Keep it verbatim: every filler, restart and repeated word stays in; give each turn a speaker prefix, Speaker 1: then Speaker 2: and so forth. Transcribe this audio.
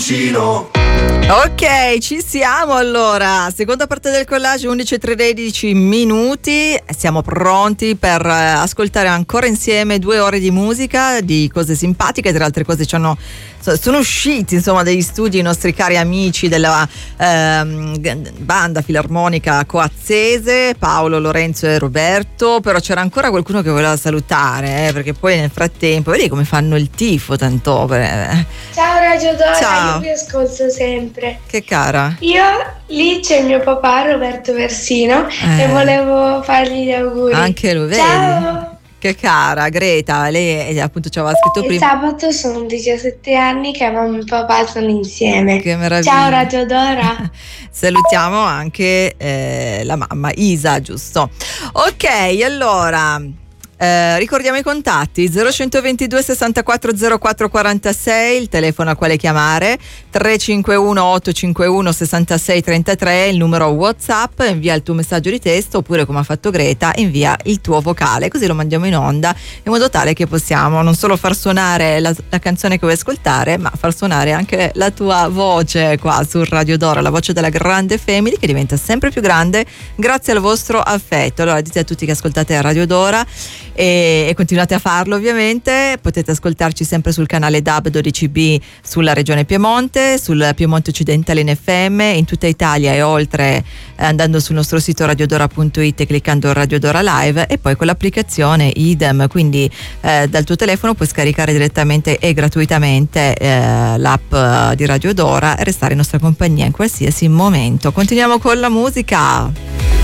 Speaker 1: Ok, ci siamo allora. Seconda parte del collage, undici e tredici minuti. Siamo pronti per ascoltare ancora insieme due ore di musica, di cose simpatiche. Tra altre cose ci hanno, sono usciti insomma degli studi i nostri cari amici della ehm, banda filarmonica coazzese, Paolo, Lorenzo e Roberto. Però c'era ancora qualcuno che voleva salutare, eh, perché poi nel frattempo vedi come fanno il tifo tanto. Per...
Speaker 2: Ciao Radio Dora,
Speaker 1: Ciao.
Speaker 2: Io vi ascolto sempre.
Speaker 1: Che cara.
Speaker 2: Io lì c'è il mio papà Roberto Versino
Speaker 1: Eh.
Speaker 2: e volevo fargli gli auguri.
Speaker 1: Anche lui, vedi?
Speaker 2: Ciao.
Speaker 1: Che cara Greta, lei appunto ci aveva scritto
Speaker 2: E
Speaker 1: prima.
Speaker 2: sabato sono diciassette anni che mamma e papà sono insieme.
Speaker 1: Che meraviglia.
Speaker 2: Ciao Radio Dora.
Speaker 1: Salutiamo anche eh, la mamma Isa, giusto? Ok, allora eh, ricordiamo i contatti: zero centoventidue sessantaquattro zero quattro quarantasei, il telefono al quale chiamare, tre cinque uno otto cinque uno sessantasei trentatré, il numero WhatsApp, invia il tuo messaggio di testo, oppure come ha fatto Greta invia il tuo vocale, così lo mandiamo in onda in modo tale che possiamo non solo far suonare la, la canzone che vuoi ascoltare, ma far suonare anche la tua voce qua su Radio Dora, la voce della grande Family che diventa sempre più grande grazie al vostro affetto. Allora dite a tutti che ascoltate Radio Dora e, e continuate a farlo ovviamente. Potete ascoltarci sempre sul canale D A B dodici B sulla regione Piemonte, sul Piemonte occidentale in F M, in tutta Italia e oltre, eh, andando sul nostro sito radiodora punto it e cliccando Radio Dora Live, e poi con l'applicazione idem, quindi eh, dal tuo telefono puoi scaricare direttamente e gratuitamente eh, l'app eh, di Radio Dora e restare in nostra compagnia in qualsiasi momento. Continuiamo con la musica.